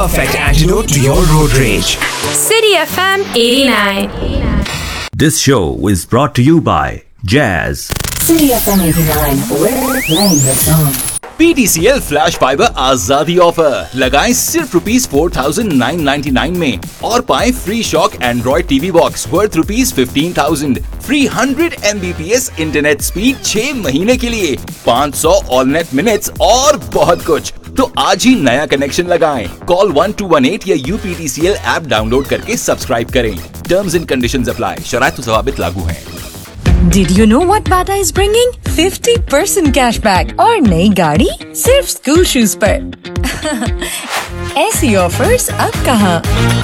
perfect antidote to your road rage. City FM 89. This show is brought to you by Jazz. City FM 89. We're playing the song. PTCL flash fibre आजादी offer लगाएं सिर्फ ₹4,999 में और पाएं free shock Android TV box worth ₹15,000, free 100 Mbps internet speed 6 महीने के लिए, 500 all net minutes और बहुत कुछ। तो आज ही नया कनेक्शन लगाएं। कॉल 1218 या UPTCL ऐप डाउनलोड करके सब्सक्राइब करें। टर्म्स एंड कंडीशंस अप्लाई, शराइत व ज़वाबित लागू हैं। Did you know what Bata is bringing? 50% cashback और नई गाड़ी सिर्फ स्कूल शूज पर। ऐसी ऑफर्स अब कहाँ?